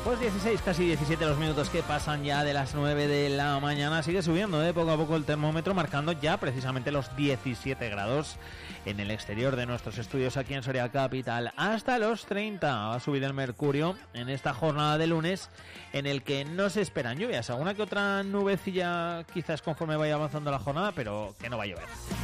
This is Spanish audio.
Pues 16, casi 17 los minutos que pasan ya de las 9 de la mañana. Sigue subiendo poco a poco el termómetro, marcando ya precisamente los 17 grados en el exterior de nuestros estudios aquí en Soria Capital. Hasta los 30 va a subir el mercurio en esta jornada de lunes, en el que no se esperan lluvias. Alguna que otra nubecilla quizás conforme vaya avanzando la jornada, pero que no va a llover.